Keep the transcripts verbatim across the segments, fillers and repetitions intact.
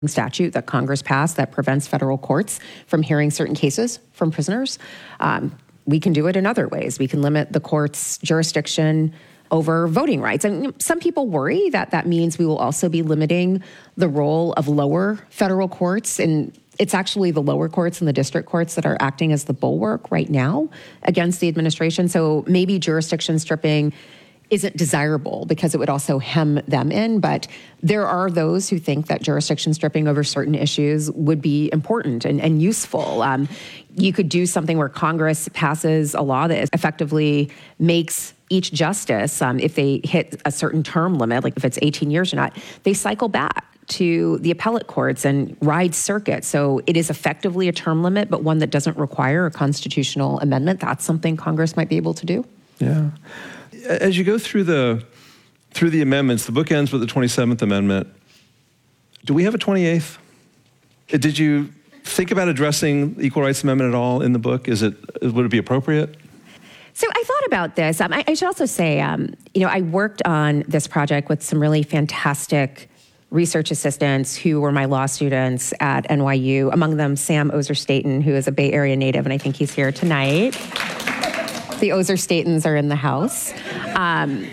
statute that Congress passed that prevents federal courts from hearing certain cases from prisoners. Um, we can do it in other ways. We can limit the court's jurisdiction over voting rights. And some people worry that that means we will also be limiting the role of lower federal courts. And it's actually the lower courts and the district courts that are acting as the bulwark right now against the administration. So maybe jurisdiction stripping isn't desirable because it would also hem them in. But there are those who think that jurisdiction stripping over certain issues would be important and, and useful. Um, you could do something where Congress passes a law that effectively makes each justice, um, if they hit a certain term limit, like if it's eighteen years or not, they cycle back to the appellate courts and ride circuit. So it is effectively a term limit, but one that doesn't require a constitutional amendment. That's something Congress might be able to do. Yeah. As you go through the through the amendments, the book ends with the twenty-seventh Amendment. Do we have a twenty-eighth? Did you think about addressing the Equal Rights Amendment at all in the book? Is it would it be appropriate? So I thought about this. Um, I, I should also say, um, you know, I worked on this project with some really fantastic research assistants who were my law students at N Y U, among them Sam Ozer-Staten, who is a Bay Area native, and I think he's here tonight. The Ozer-Statens are in the house. Um,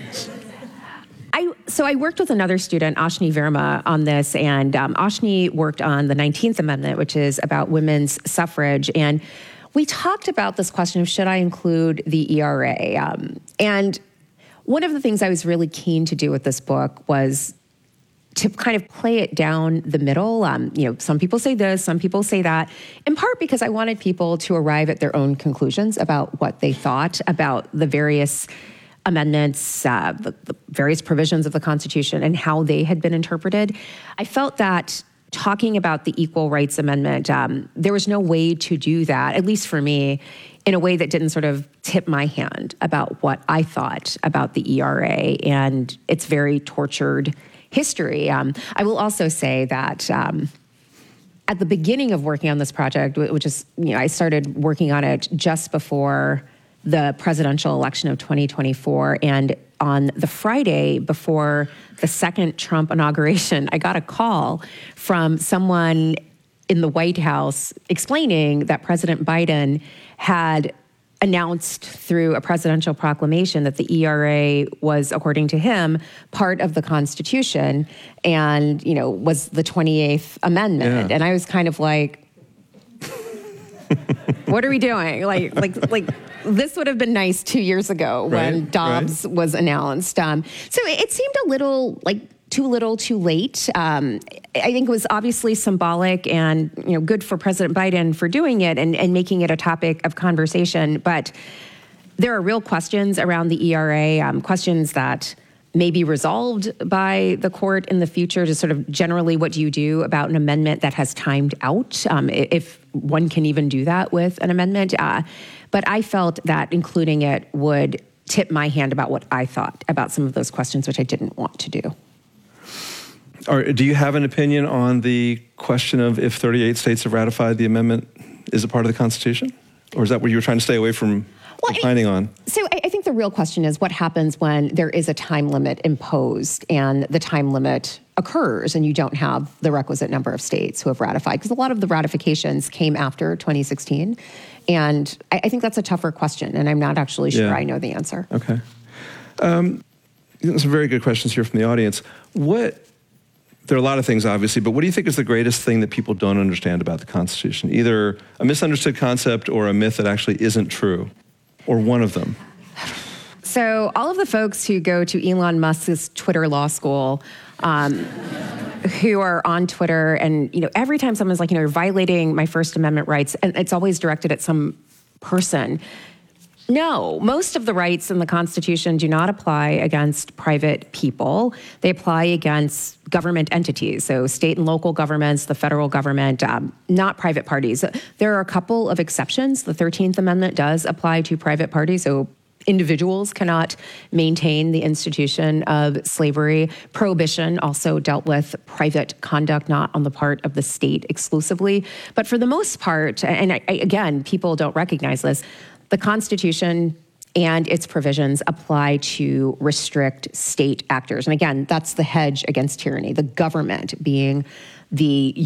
I, so I worked with another student, Ashni Verma, on this, and um, Ashni worked on the nineteenth Amendment, which is about women's suffrage, and we talked about this question of should I include the E R A? Um, and one of the things I was really keen to do with this book was to kind of play it down the middle. Um, you know, some people say this, some people say that, in part because I wanted people to arrive at their own conclusions about what they thought about the various amendments, uh, the, the various provisions of the Constitution and how they had been interpreted. I felt that talking about the Equal Rights Amendment, um, there was no way to do that, at least for me, in a way that didn't sort of tip my hand about what I thought about the E R A and its very tortured history. Um, I will also say that um, at the beginning of working on this project, which is, you know, I started working on it just before the presidential election of twenty twenty-four, and on the Friday before the second Trump inauguration, I got a call from someone in the White House explaining that President Biden had announced through a presidential proclamation that the E R A was, according to him, part of the Constitution and, you know, was the twenty-eighth Amendment. Yeah. And I was kind of like, what are we doing? Like, like, like, this would have been nice two years ago when right, Dobbs right. was announced. Um, so it, it seemed a little like too little, too late. Um, I think it was obviously symbolic and, you know, good for President Biden for doing it and, and making it a topic of conversation. But there are real questions around the E R A, um, questions that may be resolved by the court in the future. Just sort of generally, what do you do about an amendment that has timed out, um, if one can even do that with an amendment? Uh, but I felt that including it would tip my hand about what I thought about some of those questions, which I didn't want to do. Or do you have an opinion on the question of if thirty-eight states have ratified the amendment, is it part of the Constitution? Or is that what you were trying to stay away from well, opining on? So I, I think the real question is what happens when there is a time limit imposed and the time limit occurs and you don't have the requisite number of states who have ratified? Because a lot of the ratifications came after twenty sixteen. And I, I think that's a tougher question, and I'm not actually sure yeah. I know the answer. Okay. Um, some very good questions here from the audience. What... There are a lot of things, obviously, but what do you think is the greatest thing that people don't understand about the Constitution? Either a misunderstood concept or a myth that actually isn't true, or one of them. So all of the folks who go to Elon Musk's Twitter law school, um, who are on Twitter, and you know, every time someone's like, you know, you're violating my First Amendment rights, and it's always directed at some person. No, most of the rights in the Constitution do not apply against private people. They apply against government entities, so state and local governments, the federal government, um, not private parties. There are a couple of exceptions. The thirteenth Amendment does apply to private parties, so individuals cannot maintain the institution of slavery. Prohibition also dealt with private conduct, not on the part of the state exclusively. But for the most part, and I, again, people don't recognize this, the Constitution and its provisions apply to restrict state actors. And again, that's the hedge against tyranny, the government being the